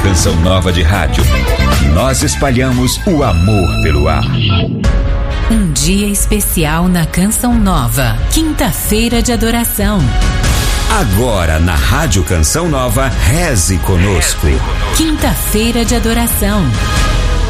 Canção Nova de Rádio. Nós espalhamos o amor pelo ar. Um dia especial na Canção Nova. Quinta-feira de adoração. Agora na Rádio Canção Nova, reze conosco. Quinta-feira de adoração.